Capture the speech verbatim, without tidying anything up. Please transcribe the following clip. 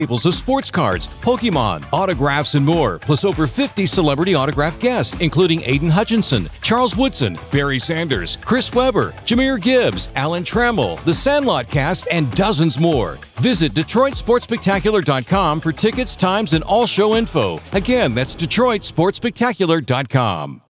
tables of sports cards, Pokemon, autographs, and more, plus over fifty celebrity autograph guests, including Aiden Hutchinson, Charles Woodson, Barry Sanders, Chris Webber, Jameer Gibbs, Alan Trammell, The Sandlot Cast, and dozens more. Visit Detroit Sports Spectacular dot com for tickets, times, and all show info. Again, that's Detroit Sports Spectacular dot com.